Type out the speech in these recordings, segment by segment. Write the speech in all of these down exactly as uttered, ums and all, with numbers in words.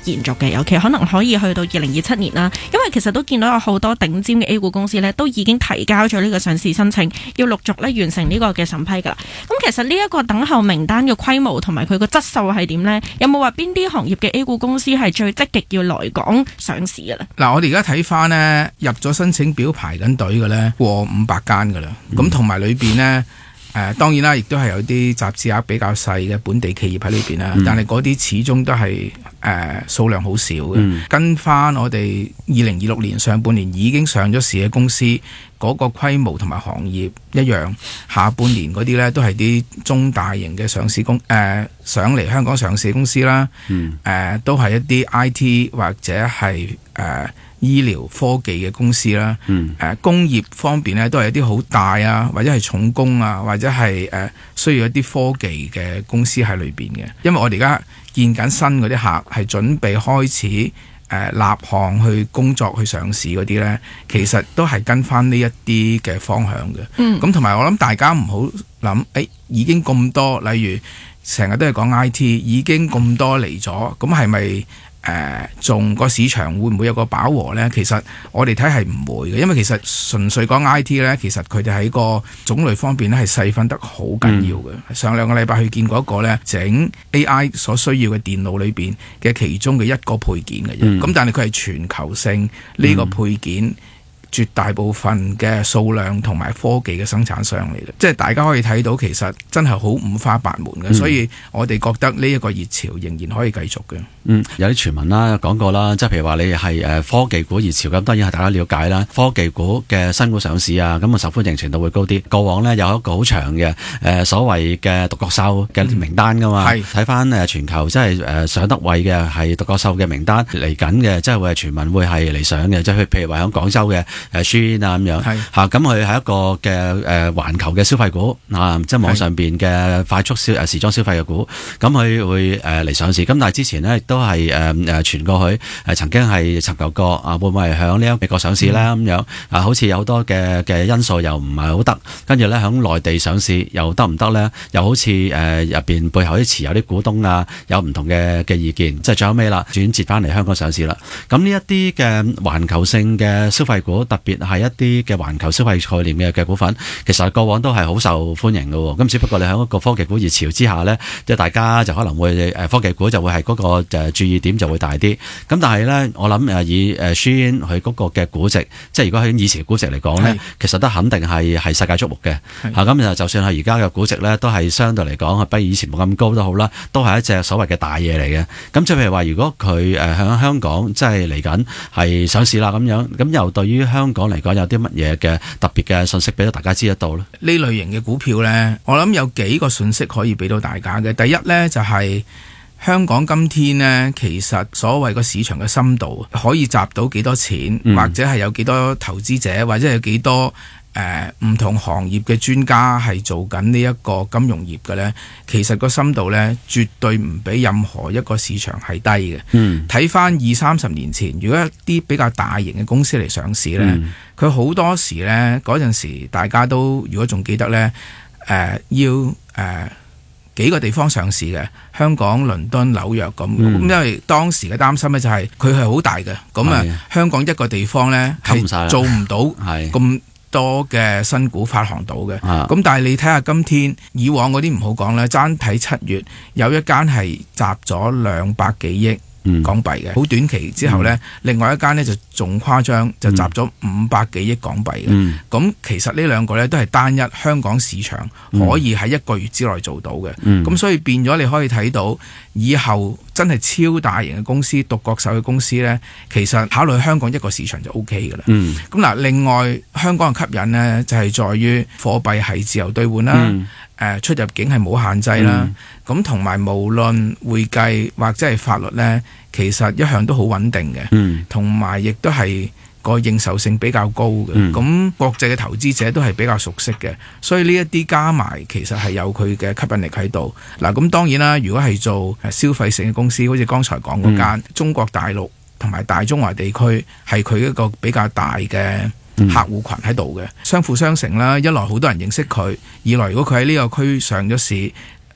延續嘅，尤其可能可以去到二零二七年啦。因為其實都見到有好多頂尖嘅 A 股公司呢，都已經提交咗呢個上市申請，要陸續咧完成呢個嘅審批㗎啦。咁其實呢一個等候名單嘅規模同埋佢個質素係點呢？有冇話邊啲行業嘅 A 股公司係最積極要來港上市嘅咧？ 嗱，我哋而家睇翻呢，入咗申請表排緊隊嘅呢，過五百間㗎啦。咁同埋裏邊呢，誒、呃、當然啦，亦都係有啲集資額比較細嘅本地企業喺裏邊啦。嗯、但係嗰啲始終都係誒、呃、數量好少嘅。嗯、跟翻我哋二零二六年上半年已經上咗市嘅公司，嗰、那個規模同埋行業一樣，下半年嗰啲呢都係啲中大型嘅上市公誒、呃、上嚟香港上市公司啦。誒、嗯呃、都係一啲 I T 或者係誒、呃醫療科技嘅公司啦，誒、嗯呃、工業方面咧都係一啲好大啊，或者係重工啊，或者係誒、呃、需要一啲科技嘅公司喺裏邊嘅。因為我哋而家見緊新嗰啲客係準備開始誒、呃、立項去工作去上市嗰啲咧，其實都係跟翻呢一啲嘅方向嘅。咁同埋我諗大家唔好諗，誒、欸、已經咁多，例如成日都係講 I T， 已經咁多嚟咗，咁係咪？誒，仲、呃、個市場會唔會有個飽和呢？其實我哋睇係唔會嘅，因為其實純粹講 I T 呢，其實佢哋喺個種類方面呢係細分得好緊要嘅。嗯、上兩個禮拜去見過一個呢，整 A I 所需要嘅電腦裏邊嘅其中嘅一個配件嘅啫。咁、嗯、但係佢係全球性呢個配件。嗯絕大部分嘅數量同埋科技嘅生產商嚟嘅，即係大家可以睇到，其實真係好五花八門嘅，嗯、所以我哋覺得呢一個熱潮仍然可以繼續嘅。 嗯，有啲傳聞啦，講過啦，即係譬如話你係誒科技股熱潮，咁當然係大家了解啦。科技股嘅新股上市啊，咁啊受歡迎程度會高啲。過往呢，有一個好長嘅誒、呃、所謂嘅獨角獸嘅名單噶嘛，睇翻誒全球即係誒上得位嘅係獨角獸嘅名單嚟緊嘅，即係會係傳聞會係嚟上嘅，即係譬如話喺廣州嘅。誒 Shein 啊咁樣嚇，咁佢係一個嘅誒環球嘅消費股啊，即係網上邊嘅快速消誒時裝消費嘅股，咁佢會誒嚟上市。咁但係之前呢，亦都係誒誒傳過去誒曾經係尋求過啊，會唔會係響呢一個美國上市咧咁樣啊？好似有好多嘅嘅因素又唔係好得，跟住咧響內地上市又得唔得咧？又好似誒入邊背後啲持有啲股東啊，有唔同嘅嘅意見，即係最後尾啦，轉接翻嚟香港上市啦。咁呢一啲嘅環球性嘅消費股，特別係一啲嘅環球消費概念嘅嘅股份，其實過往都係好受歡迎嘅。咁只不過你喺一個科技股熱潮之下呢，即係大家就可能會誒科技股就會係嗰個誒注意點就會大啲。咁但係呢，我諗誒以誒 Shein 佢嗰個嘅估值，即係如果喺以前嘅估值嚟講呢，是其實都肯定係係世界矚目嘅。嚇咁就就算係而家嘅估值呢，都係相對嚟講係比以前冇咁高都好啦，都係一隻所謂嘅大嘢嚟嘅。咁即係譬如話，如果佢誒喺香港即係嚟緊係上市啦咁樣，咁又對於香港嚟講有啲乜嘢嘅特別嘅信息俾到大家知得到呢？ 呢類型嘅股票呢，我諗有幾個信息可以俾到大家嘅。第一呢，就係、是、香港今天呢，其實所謂個市場嘅深度可以集到幾多錢，嗯、或者係有幾多投資者，或者有幾多誒唔、呃、同行業嘅專家係做緊呢一個金融業嘅呢。其實個深度呢，絕對唔比任何一個市場係低嘅。睇翻二三十年前，如果一啲比較大型嘅公司嚟上市呢，佢好、嗯、多時呢，嗰陣時大家都如果仲記得呢，誒、呃、要誒、呃、幾個地方上市嘅，香港、倫敦、紐約咁。咁、嗯、因為當時嘅擔心呢，就係佢係好大嘅，咁啊的香港一個地方呢，係做唔到咁多嘅新股發行到嘅，咁、啊、但係你睇下今天以往嗰啲唔好講啦，爭睇七月有一間係集咗兩百幾億港幣嘅，好、嗯、短期之後呢，嗯、另外一間呢就仲誇張，就集咗五百幾億港幣嘅。咁、嗯、其實呢兩個呢都係單一香港市場可以喺一個月之內做到嘅。咁、嗯、所以變咗你可以睇到以後真係超大型嘅公司、獨角獸嘅公司呢，其實考慮香港一個市場就 O K 㗎啦。咁嗱、嗯，另外香港嘅吸引呢，就係、是、在於貨幣係自由兌換啦。嗯誒出入境係冇限制啦，咁同埋無論會計或者係法律呢，其實一向都好穩定嘅，同埋亦都係個認受性比較高嘅，咁、嗯、國際嘅投資者都係比較熟悉嘅，所以呢一啲加埋其實係有佢嘅吸引力喺度。嗱，咁當然啦，如果係做消費性嘅公司，好似剛才講嗰間、嗯、中國大陸同埋大中華地區係佢一個比較大嘅客戶群喺度嘅，相輔相成啦。一來好多人認識佢，二來如果佢喺呢個區上咗市，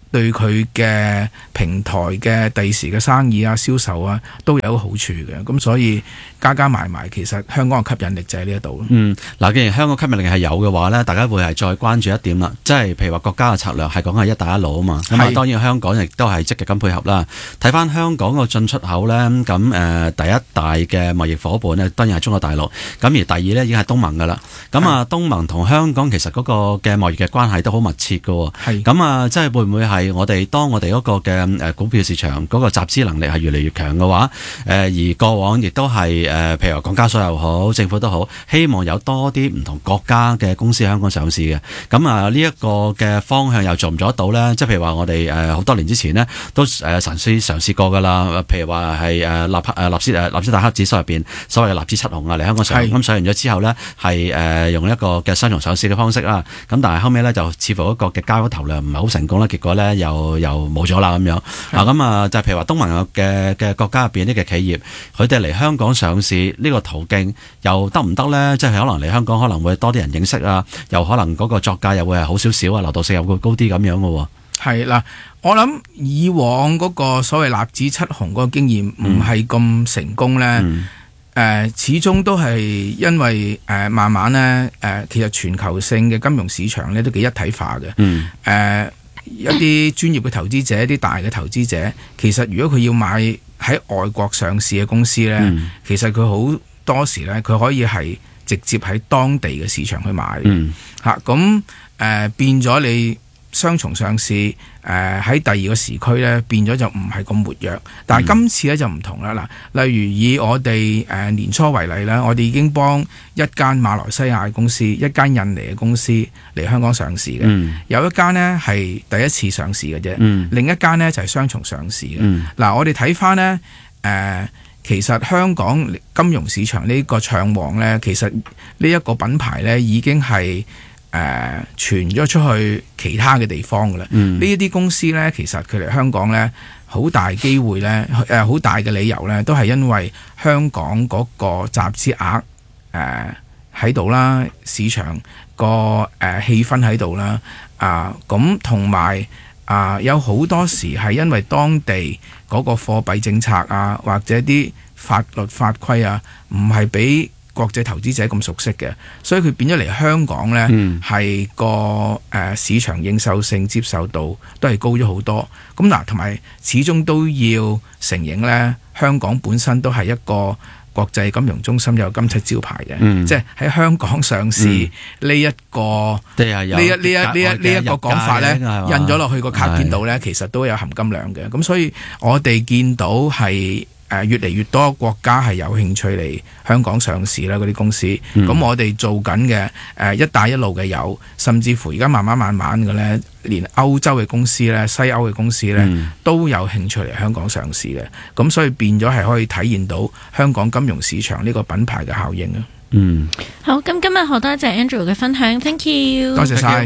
對佢嘅平台嘅第時嘅生意啊、銷售啊，都有好處嘅。咁所以加加埋埋，其實香港嘅吸引力就喺呢一度咯。 嗯，嗱，既然香港吸引力係有嘅話呢，大家會係再關注一點啦。即係譬如話國家嘅策略係講係一帶一路啊嘛。咁啊，當然香港亦都係積極咁配合啦。睇翻香港個進出口呢，咁誒、呃、第一大嘅貿易夥伴呢，當然係中國大陸。咁而第二呢，已經係東盟噶啦。咁啊，東盟同香港其實嗰個嘅貿易嘅關係都好密切㗎。係。咁啊，即係會唔會係？係我哋當我哋嗰個嘅誒股票市場嗰個集資能力係越嚟越強嘅話，誒而過往亦都係誒，譬如話港交所又好，政府都好，希望有多啲唔同國家嘅公司喺香港上市嘅。咁啊，呢一個嘅方向又做唔做得到咧？即係譬如話我哋誒好多年之前呢，都誒嘗試嘗試過噶啦。譬如話係誒納誒納斯誒納斯達克指數入邊所謂嘅納指七雄啊嚟香港上，咁上完咗之後呢，係誒用一個嘅雙重上市嘅方式啦。咁但係後尾咧就似乎嗰個嘅交易投量唔係好成功啦，結果咧。又又冇咗啦咁樣啊，咁啊就係譬如話東盟嘅嘅國家入邊呢嘅企業，佢哋嚟香港上市呢個途徑又得唔得咧？即係可能嚟香港可能會多啲人認識啊，又可能嗰個作價又會係好少少啊，流動性又會高啲咁樣嘅喎。 係啦，我諗以往嗰個所謂納指七雄嗰個經驗唔係咁成功咧。誒、嗯呃，始終都係因為誒、呃、慢慢咧誒、呃，其實全球性嘅金融市場咧都幾一體化嘅。嗯。誒、呃。一啲專業嘅投資者，一啲大嘅投資者，其實如果佢要買喺外國上市嘅公司呢、嗯，其實佢好多時呢，佢可以係直接喺當地嘅市場去買。嗯，嚇咁誒變咗你雙重上市，誒、呃、喺第二個時區呢，變咗就唔係咁活躍。但係今次呢，就唔同啦。嗱，例如以我哋誒、呃、年初為例啦，我哋已經幫一間馬來西亞公司、一間印尼嘅公司嚟香港上市嘅、嗯，有一間呢係第一次上市嘅啫、嗯，另一間呢就係、是、雙重上市嘅。嗱、嗯呃，我哋睇翻呢，誒、呃，其實香港金融市場呢個暢旺呢，其實呢一個品牌呢已經係誒傳咗出去其他嘅地方㗎啦。呢一啲公司呢，其實佢嚟香港呢，好大機會呢，誒、呃、好大嘅理由呢，都係因為香港嗰個集資額誒喺度啦，市場個誒、呃、氣氛喺度啦。啊，咁同埋啊，有好多時係因為當地嗰個貨幣政策啊，或者啲法律法規啊，唔係俾國際投資者咁熟悉嘅，所以佢變咗嚟香港呢，係、嗯、個誒、呃、市場認受性、接受度都係高咗好多。咁嗱，同埋始終都要承認呢，香港本身都係一個國際金融中心，有金漆招牌嘅、嗯，即係喺香港上市呢一、嗯這個呢一呢一呢一呢一個講法呢，印咗落去個卡片度呢，其實都有含金量嘅。咁所以我哋見到係。誒越嚟越多國家係有興趣嚟香港上市啦，嗰啲公司。咁、嗯、我哋做緊嘅誒一帶一路嘅有，甚至乎而家慢慢慢慢嘅咧，連歐洲嘅公司咧、西歐嘅公司咧、嗯、都有興趣嚟香港上市嘅。咁所以變咗係可以體現到香港金融市場呢個品牌嘅效應啊。 嗯， 好，咁今日好多謝 Andrew 嘅分享 ，thank you， 多謝晒。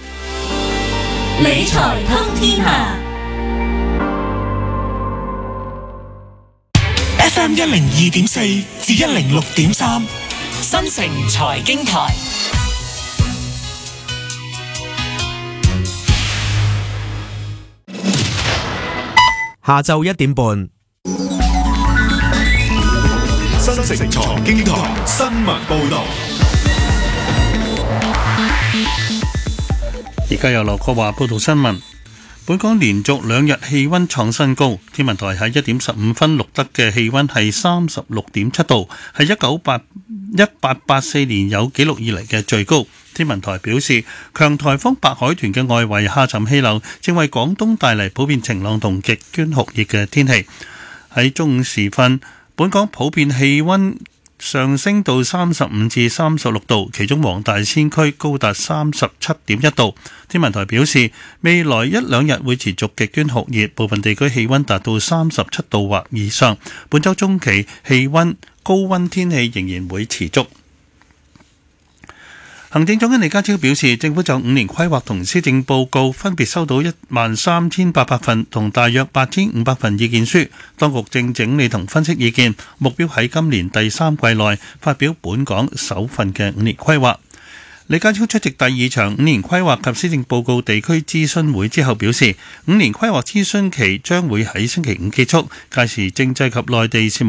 理財通天下。F M 一零二點四至一零六點三，新城財經台。 下晝一點半， 新城財經台新聞報道。 而家由羅國華報道新聞。本港連續兩日氣溫創新高，天文台喺一點十五分錄得嘅氣溫係三十六點七度，係一九八一八八四年有紀錄以嚟嘅最高。天文台表示，強颱風白海豚嘅外圍下沉氣流正為廣東帶嚟普遍晴朗同極端酷熱嘅天氣。喺中午時分，本港普遍氣溫上升到三十五至三十六度，其中黃大仙區高達三十七點一度。天文台表示，未來一兩日會持續極端酷熱，部分地區氣溫達到三十七度或以上。本週中期氣溫高溫天氣仍然會持續。行政長官李家超表示，政府就五年規劃同施政報告分別收到一萬三千八百份同大約八千五百份意見書，當局正整理同分析意見，目標喺今年第三季內發表本港首份嘅五年規劃。 李家超出席第二場五年規劃及施政報告地區諮詢會之後表示，五年規劃諮詢期將會喺星期五結束，屆時政制及內地事務